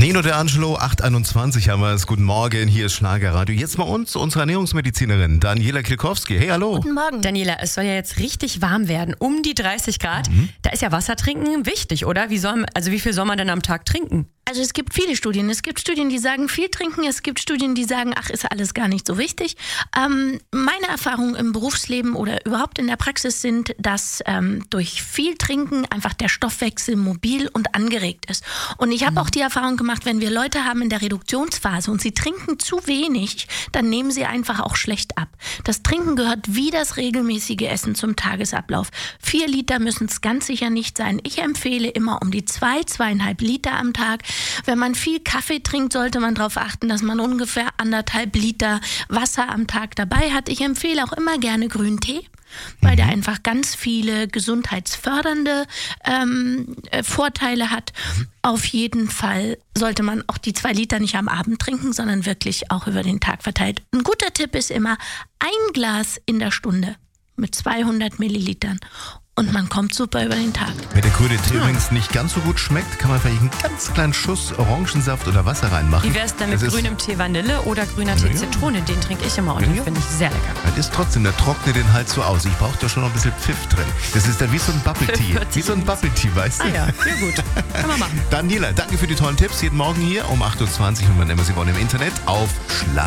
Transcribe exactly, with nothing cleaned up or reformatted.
Nino De Angelo, acht Uhr einundzwanzig haben wir es. Guten Morgen, hier ist Schlagerradio. Jetzt bei uns unsere Ernährungsmedizinerin Daniela Kilkowski. Hey, hallo. Guten Morgen. Daniela, es soll ja jetzt richtig warm werden, um die dreißig Grad. Mhm. Da ist ja Wasser trinken wichtig, oder? Wie soll, also wie viel soll man denn am Tag trinken? Also es gibt viele Studien. Es gibt Studien, die sagen, viel trinken. Es gibt Studien, die sagen, ach, ist alles gar nicht so wichtig. Ähm, meine Erfahrungen im Berufsleben oder überhaupt in der Praxis sind, dass ähm, durch viel Trinken einfach der Stoffwechsel mobil und angeregt ist. Und ich habe mhm. auch die Erfahrung gemacht, wenn wir Leute haben in der Reduktionsphase und sie trinken zu wenig, dann nehmen sie einfach auch schlecht ab. Das Trinken gehört wie das regelmäßige Essen zum Tagesablauf. Vier Liter müssen es ganz sicher nicht sein. Ich empfehle immer um die zwei, zweieinhalb Liter am Tag. Wenn man viel Kaffee trinkt, sollte man darauf achten, dass man ungefähr anderthalb Liter Wasser am Tag dabei hat. Ich empfehle auch immer gerne grünen Tee, weil der einfach ganz viele gesundheitsfördernde ähm, äh, Vorteile hat. Auf jeden Fall sollte man auch die zwei Liter nicht am Abend trinken, sondern wirklich auch über den Tag verteilt. Ein guter Tipp ist immer ein Glas in der Stunde mit zweihundert Millilitern. Und man kommt super über den Tag. Wenn der grüne Tee übrigens nicht ganz so gut schmeckt, kann man vielleicht einen ganz kleinen Schuss Orangensaft oder Wasser reinmachen. Wie wär's denn mit Das ist- grünem Tee Vanille oder grüner Tee Ja. Zitrone? Den trinke ich immer und Ja. den finde ich sehr lecker. Das ist trotzdem, der trocknet den Hals so aus. Ich brauche da schon noch ein bisschen Pfiff drin. Das ist dann wie so ein Bubble Tea. Hört Wie sich so ein Bubble Tea, weißt du? Ah ja, ja gut. Kann man machen. Daniela, danke für die tollen Tipps. Jeden Morgen hier um acht Uhr zwanzig und wann immer Sie wollen im Internet auf Schlag.